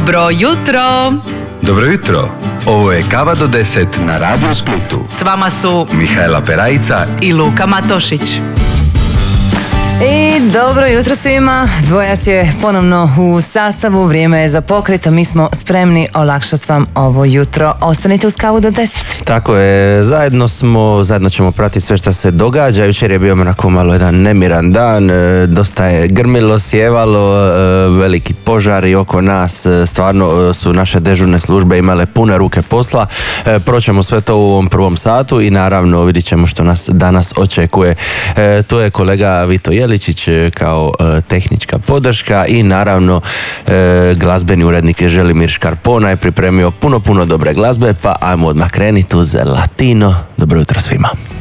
Dobro jutro! Dobro jutro, ovo je Kava do 10 na Radio Splitu. S vama su Mihajla Perajica i Luka Matošić. I dobro jutro svima, Dvojac je ponovno u sastavu, vrijeme je za pokret, a mi smo spremni olakšati vam ovo jutro. Ostanite uz Kavu do 10. Tako je, zajedno ćemo pratiti sve što se događa. Jučer je bio onako malo jedan nemiran dan, dosta je grmilo, sjevalo, veliki požari oko nas, stvarno su naše dežurne službe imale pune ruke posla. Proćemo sve to u ovom prvom satu i naravno vidit ćemo što nas danas očekuje. Tu je kolega Vito Jeličić kao tehnička podrška i naravno glazbeni urednik Želimir Škarpona je pripremio puno dobre glazbe, pa ajmo odmah krenuti uz Latino. Dobro jutro svima.